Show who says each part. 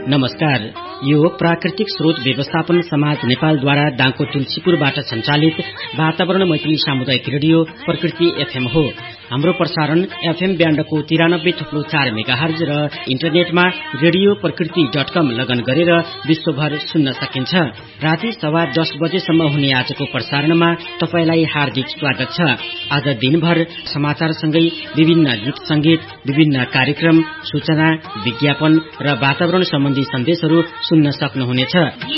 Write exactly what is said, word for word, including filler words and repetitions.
Speaker 1: नमस्कार, यो प्राकृतिक स्रोत व्यवस्थापन समाज नेपालद्वारा दाङको तुलसीपुरबाट सञ्चालित वातावरण मैत्री सामुदायिक रेडियो प्रकृति एफएम हो। हाम्रो प्रसारण एफएम ब्यान्डको तिरानब्बे थुप्रो चार मेगाहर्ज र इन्टरनेटमा रेडियो प्रकृति डट कम लगन गरेर विश्वभर सुन्न सकिन्छ। राति सवा दस बजेसम्म हुने आजको प्रसारणमा तपाईलाई हार्दिक स्वागत छ। आज दिनभर समाचारसँगै विभिन्न गीत संगीत, विभिन्न कार्यक्रम, सूचना, विज्ञापन र वातावरण सम्बन्धी सन्देशहरू सुन्न सक्नुहुनेछ।